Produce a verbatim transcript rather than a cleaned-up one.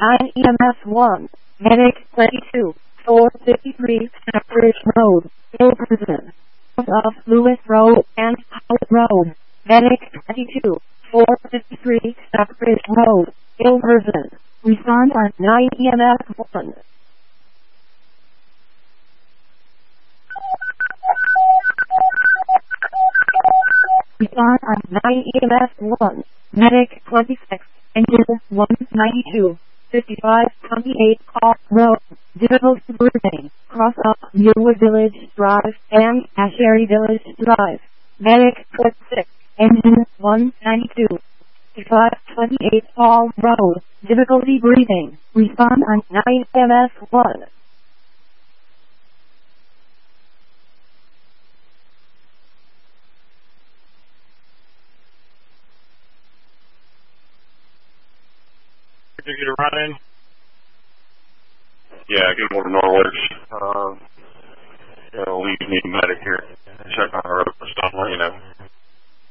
nine E M S one, Medic twenty-two, four fifty-three, Stockbridge Road, Ilverson. Of Lewis Road and Howard Road, Medic twenty-two, four fifty-three, Stockbridge Road, Ilverson. Respond on nine E M S one. Respond on nine E M S one, Medic twenty-six, Engine one ninety-two, fifty-five twenty-eight Park Road, difficult breathing, cross up Yearwood Village Drive and Ashery Village Drive, Medic twenty-six, Engine one ninety-two, fifty-five twenty-eight Hall Road, difficulty breathing, respond on nine E M S one. Did you get a run in? Yeah, good morning, Norwich. Uh, you know, leave me medic here. Check on the road for stuff, let you know.